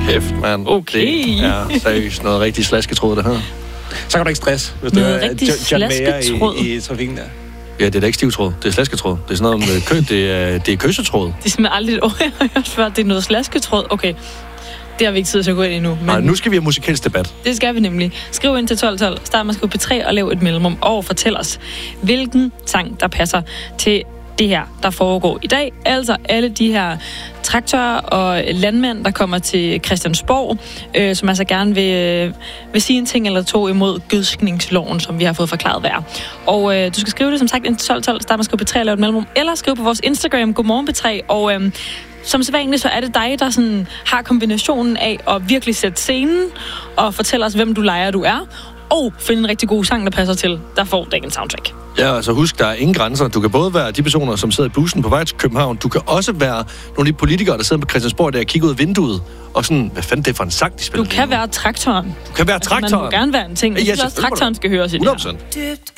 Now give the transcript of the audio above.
Kæft, mand. Okay. Det er seriøst noget rigtig slasketråd, det her. Så kan du ikke stress, hvis Noget du er rigtig John Mayer slasketråd. i trafikken der. Ja, det er da ikke stivtråd. Det er slasketråd. Det er sådan noget med det er køsetråd. Det er simpelthen aldrig et ord, jeg har hørt før. Det er noget slasketråd. Okay, det har vi ikke tid til at gå ind i nu. Men Nej, nu skal vi have musikalsk debat. det skal vi nemlig. Skriv ind til 1212. Start med at skrive P3 og lav et mellemrum. Og fortæl os, hvilken sang, der passer til det her, der foregår i dag. Altså alle de her traktorer og landmænd, der kommer til Christiansborg, som altså gerne vil sige en ting eller to imod gødskningsloven, som vi har fået forklaret hvad er. Og du skal skrive det som sagt ind til 1212. Start med at skrive P3 og lave et mellemrum. Eller skrive på vores Instagram, Godmorgen P3. Og som sædvanligt, så er det dig, der sådan har kombinationen af at virkelig sætte scenen og fortælle os, hvem du leger, du er. Og finde en rigtig god sang, der passer til, der får dagens soundtrack. Ja, altså husk, der er ingen grænser. Du kan både være de personer, som sidder i bussen på vej til København. Du kan også være nogle af de politikere, der sidder på Christiansborg, der kigger ud af vinduet. Og sådan, hvad fanden det er for en sang, de spiller? Du kan være traktoren. Du kan være traktoren. Man må gerne være en ting. Jeg synes også, traktoren skal høres i det her. 100%.